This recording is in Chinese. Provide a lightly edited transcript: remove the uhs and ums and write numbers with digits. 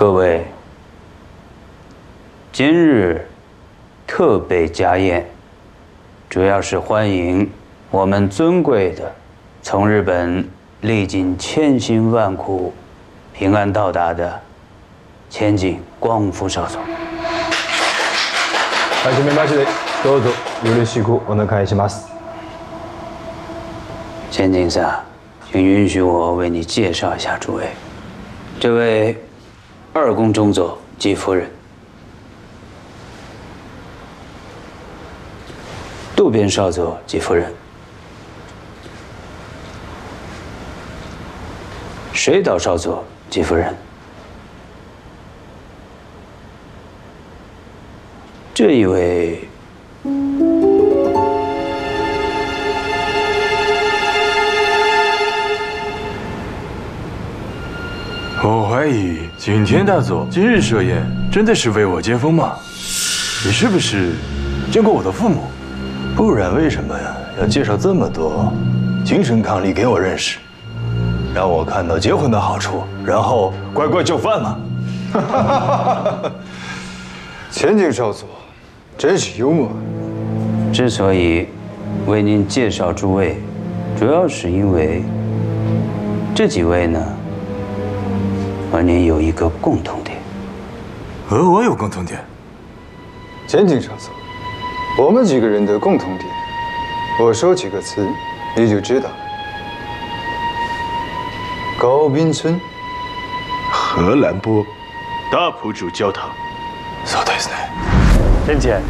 各位，今日特备家宴，主要是欢迎我们尊贵的从日本历经千辛万苦平安到达的千景光福少佐。 はじめまして、どうぞよろしくお願いします。 千景上，请允许我为你介绍一下诸位。这位二宫中佐吉夫人，渡边少佐吉夫人，水岛少佐吉夫人，这一位。 我怀疑景天大佐今日设宴真的是为我接风吗？你是不是见过我的父母？ 不然为什么呀？要介绍这么多精神伉俪给我认识，让我看到结婚的好处，然后乖乖就范嘛。 千景少佐，真是幽默。 之所以为您介绍诸位，主要是因为这几位呢。 和您有一个共同点， 和我有共同点。 千景少佐，我们几个人的共同点，我说几个词，你就知道了。高滨村、 荷兰波、大浦煮教堂。 そうですね。 天姐，